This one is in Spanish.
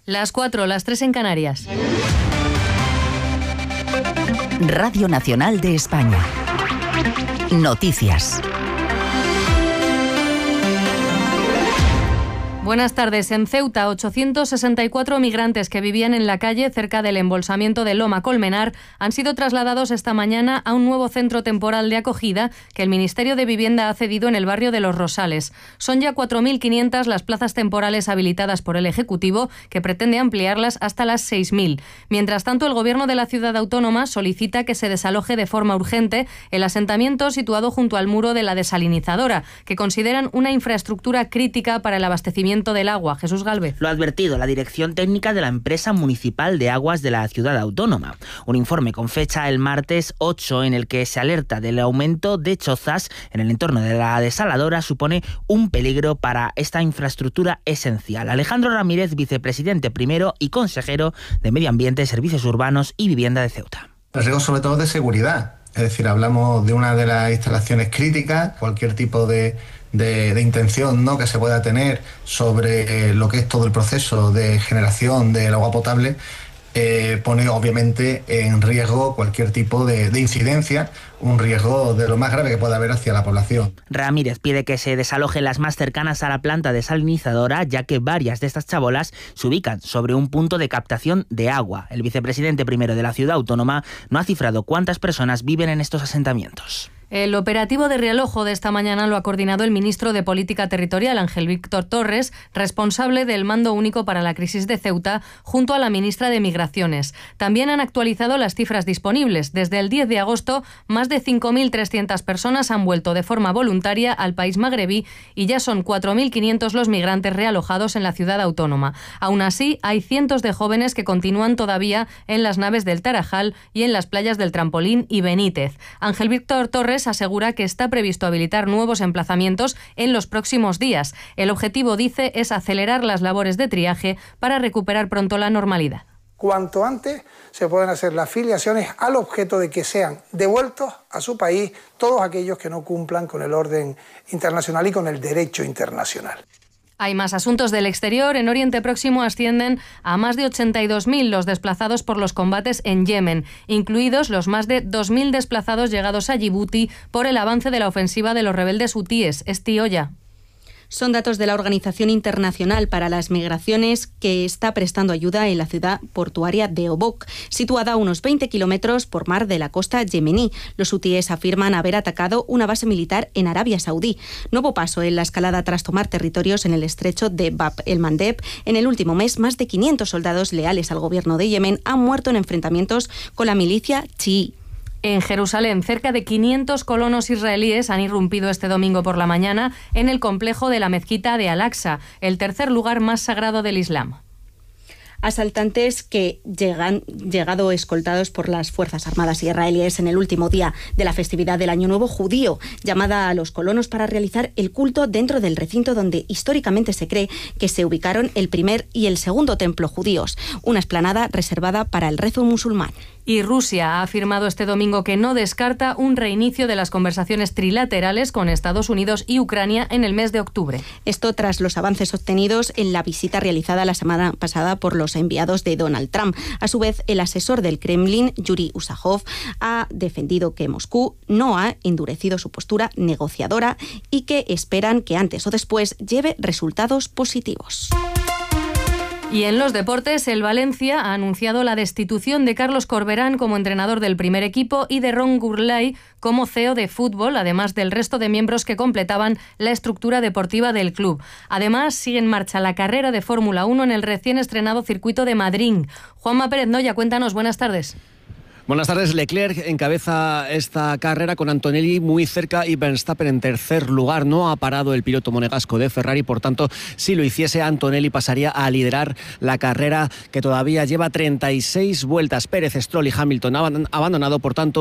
Las 4, las 3 en Canarias. Radio Nacional de España. Noticias. Buenas tardes. En Ceuta, 864 migrantes que vivían en la calle cerca del embolsamiento de Loma Colmenar han sido trasladados esta mañana a un nuevo centro temporal de acogida que el Ministerio de Vivienda ha cedido en el barrio de Los Rosales. Son ya 4.500 las plazas temporales habilitadas por el Ejecutivo, que pretende ampliarlas hasta las 6.000. Mientras tanto, el Gobierno de la ciudad autónoma solicita que se desaloje de forma urgente el asentamiento situado junto al muro de la desalinizadora, que consideran una infraestructura crítica para el abastecimiento del agua. Jesús Gálvez. Lo ha advertido la Dirección Técnica de la Empresa Municipal de Aguas de la Ciudad Autónoma. Un informe con fecha el martes 8 en el que se alerta del aumento de chozas en el entorno de la desaladora supone un peligro para esta infraestructura esencial. Alejandro Ramírez, vicepresidente primero y consejero de Medio Ambiente, Servicios Urbanos y Vivienda de Ceuta. El riesgo sobre todo de seguridad. Es decir, hablamos de una de las instalaciones críticas, cualquier tipo de intención, ¿no?, que se pueda tener sobre lo que es todo el proceso de generación del agua potable, pone obviamente en riesgo cualquier tipo de incidencia, un riesgo de lo más grave que pueda haber hacia la población. Ramírez pide que se desalojen las más cercanas a la planta desalinizadora, ya que varias de estas chabolas se ubican sobre un punto de captación de agua. El vicepresidente primero de la ciudad autónoma no ha cifrado cuántas personas viven en estos asentamientos. El operativo de realojo de esta mañana lo ha coordinado el ministro de Política Territorial, Ángel Víctor Torres, responsable del Mando Único para la Crisis de Ceuta, junto a la ministra de Migraciones. También han actualizado las cifras disponibles. Desde el 10 de agosto, más de 5.300 personas han vuelto de forma voluntaria al país magrebí y ya son 4.500 los migrantes realojados en la ciudad autónoma. Aún así, hay cientos de jóvenes que continúan todavía en las naves del Tarajal y en las playas del Trampolín y Benítez. Ángel Víctor Torres asegura que está previsto habilitar nuevos emplazamientos en los próximos días. El objetivo, dice, es acelerar las labores de triaje para recuperar pronto la normalidad. Cuanto antes se pueden hacer las filiaciones al objeto de que sean devueltos a su país todos aquellos que no cumplan con el orden internacional y con el derecho internacional. Hay más asuntos del exterior. En Oriente Próximo ascienden a más de 82.000 los desplazados por los combates en Yemen, incluidos los más de 2.000 desplazados llegados a Yibuti por el avance de la ofensiva de los rebeldes hutíes. Esti Olla. Son datos de la Organización Internacional para las Migraciones, que está prestando ayuda en la ciudad portuaria de Obok, situada a unos 20 kilómetros por mar de la costa yemení. Los hutíes afirman haber atacado una base militar en Arabia Saudí. Nuevo paso en la escalada tras tomar territorios en el estrecho de Bab el-Mandeb. En el último mes, más de 500 soldados leales al gobierno de Yemen han muerto en enfrentamientos con la milicia chií. En Jerusalén, cerca de 500 colonos israelíes han irrumpido este domingo por la mañana en el complejo de la mezquita de Al-Aqsa, el tercer lugar más sagrado del Islam. Asaltantes que llegado escoltados por las Fuerzas Armadas israelíes en el último día de la festividad del Año Nuevo judío, llamada a los colonos para realizar el culto dentro del recinto donde históricamente se cree que se ubicaron el primer y el segundo templo judíos, una explanada reservada para el rezo musulmán. Y Rusia ha afirmado este domingo que no descarta un reinicio de las conversaciones trilaterales con Estados Unidos y Ucrania en el mes de octubre. Esto tras los avances obtenidos en la visita realizada la semana pasada por los enviados de Donald Trump. A su vez, el asesor del Kremlin, Yuri Usajov, ha defendido que Moscú no ha endurecido su postura negociadora y que esperan que antes o después lleve resultados positivos. Y en los deportes, el Valencia ha anunciado la destitución de Carlos Corberán como entrenador del primer equipo y de Ron Gurlay como CEO de fútbol, además del resto de miembros que completaban la estructura deportiva del club. Además, sigue en marcha la carrera de Fórmula 1 en el recién estrenado circuito de Madrid. Juanma Pérez Noya, cuéntanos, buenas tardes. Buenas tardes. Leclerc encabeza esta carrera con Antonelli muy cerca y Verstappen en tercer lugar. No ha parado el piloto monegasco de Ferrari, por tanto, si lo hiciese, Antonelli pasaría a liderar la carrera que todavía lleva 36 vueltas. Pérez, Stroll y Hamilton han abandonado, por tanto,